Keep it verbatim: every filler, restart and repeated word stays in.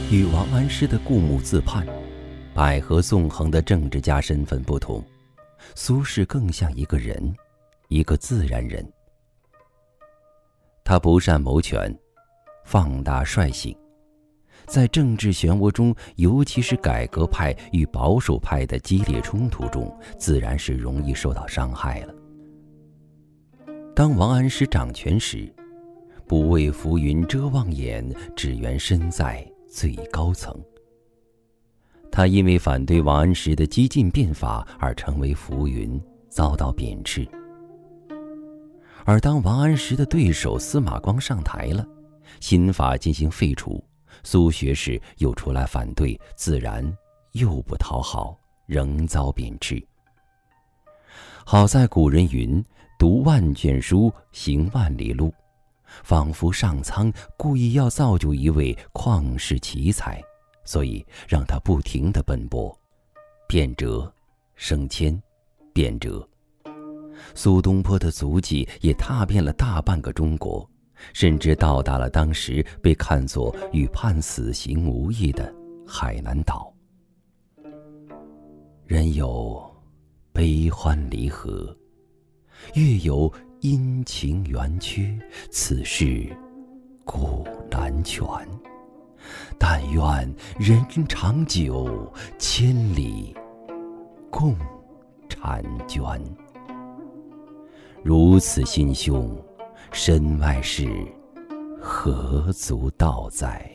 与王安石的固木自叛、百合纵横的政治家身份不同，苏轼更像一个人，一个自然人。他不善谋权，放大率性，在政治漩涡中，尤其是改革派与保守派的激烈冲突中，自然是容易受到伤害了。当王安石掌权时，不为浮云遮望眼，只缘身在最高层。他因为反对王安石的激进变法而成为浮云，遭到贬斥。而当王安石的对手司马光上台了，新法进行废除，苏学士又出来反对，自然又不讨好，仍遭贬斥。好在古人云：读万卷书，行万里路，仿佛上苍故意要造就一位旷世奇才，所以让他不停地奔波，变折、升迁、变折。苏东坡的足迹也踏遍了大半个中国，甚至到达了当时被看作与判死刑无异的海南岛。人有悲欢离合，月有阴晴圆缺，此事古难全。但愿人长久，千里共婵娟。如此心胸，身外事何足道哉？